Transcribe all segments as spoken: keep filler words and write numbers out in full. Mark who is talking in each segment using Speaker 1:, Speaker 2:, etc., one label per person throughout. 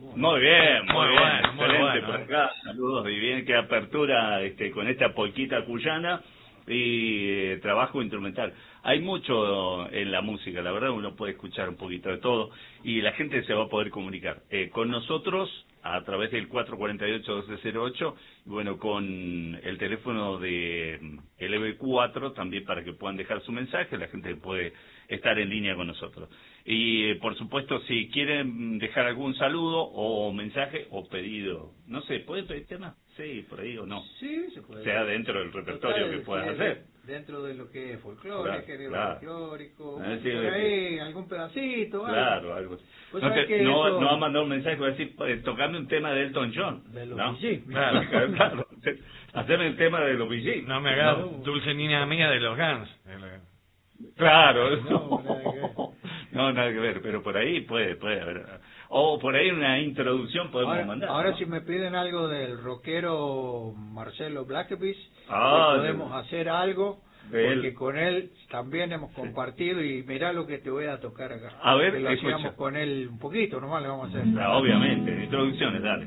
Speaker 1: Muy bien, muy,
Speaker 2: Muy
Speaker 1: bien,
Speaker 2: bueno, muy
Speaker 1: excelente
Speaker 2: bueno,
Speaker 1: por
Speaker 2: eh.
Speaker 1: acá. Saludos y bien, qué apertura este, con esta polquita cuyana y eh, trabajo instrumental. Hay mucho en la música, la verdad uno puede escuchar un poquito de todo y la gente se va a poder comunicar eh, con nosotros a través del cuatro cuatro ocho, doce cero ocho y bueno, con el teléfono de L B cuatro también para que puedan dejar su mensaje, la gente puede estar en línea con nosotros. Y eh, por supuesto, si quieren dejar algún saludo o mensaje o pedido, no sé, ¿pueden pedir temas? Sí, por ahí o no.
Speaker 3: Sí, se puede.
Speaker 1: Sea dentro del repertorio
Speaker 3: Total,
Speaker 1: que puedas
Speaker 3: sí,
Speaker 1: hacer.
Speaker 3: dentro de lo que es folclore,
Speaker 1: Claro,
Speaker 3: género
Speaker 1: claro.
Speaker 3: folclórico,
Speaker 1: Es decir,
Speaker 3: por ahí algún pedacito,
Speaker 1: claro,
Speaker 3: algo.
Speaker 1: algo.
Speaker 3: Pues
Speaker 1: No,
Speaker 3: sabes
Speaker 1: te,
Speaker 3: que
Speaker 1: no,
Speaker 3: eso
Speaker 1: no va a mandar un mensaje, va a decir, eh, tocame un tema de Elton John.
Speaker 3: de los
Speaker 1: ¿no?
Speaker 3: Bee Gees.
Speaker 1: Claro, claro. Hacerme el tema de los Bee Gees.
Speaker 2: No me hagas
Speaker 1: ¿no?
Speaker 2: dulce niña mía de los Guns.
Speaker 1: Claro,
Speaker 3: No, nada que ver.
Speaker 1: no, nada que ver, pero por ahí puede, puede haber. O por ahí una introducción podemos
Speaker 3: Ahora,
Speaker 1: mandar.
Speaker 3: ahora
Speaker 1: ¿no?
Speaker 3: si me piden algo del rockero Marcelo Blackbeast,
Speaker 1: Ah,
Speaker 3: le podemos
Speaker 1: de-
Speaker 3: hacer algo,
Speaker 1: de
Speaker 3: porque
Speaker 1: él.
Speaker 3: con él también hemos compartido y mirá lo que te voy a tocar acá.
Speaker 1: A ver,
Speaker 3: que lo
Speaker 1: escucha.
Speaker 3: hacíamos con él un poquito, nomás le vamos a hacer.
Speaker 1: Ah, obviamente, introducciones, dale.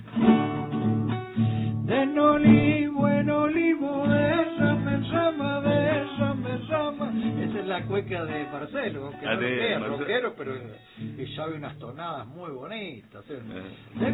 Speaker 3: En olivo, en olivo, bésame, sama, bésame, sama. Esa es la cueca de Marcelo, que
Speaker 1: Ah,
Speaker 3: no
Speaker 1: de
Speaker 3: lo crea,
Speaker 1: Marcelo.
Speaker 3: rockero, pero y sabe unas tonadas muy bonitas. ¿sí?
Speaker 1: Eh.
Speaker 3: De